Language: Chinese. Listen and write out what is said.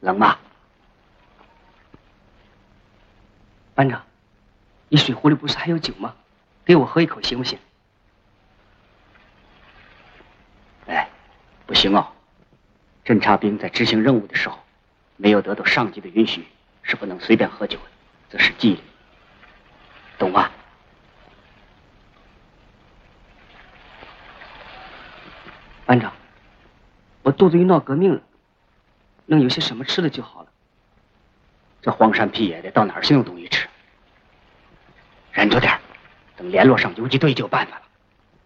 冷吗？ 班长，你水壶里不是还有酒吗？给我喝一口行不行？ 哎，不行哦。侦察兵在执行任务的时候，没有得到上级的允许，是不能随便喝酒的，这是纪律，懂吗？ 班长，我肚子遇闹革命了，能有些什么吃的就好了。 这荒山僻野的，到哪儿去弄东西吃？忍着点，等联络上游击队就有办法了。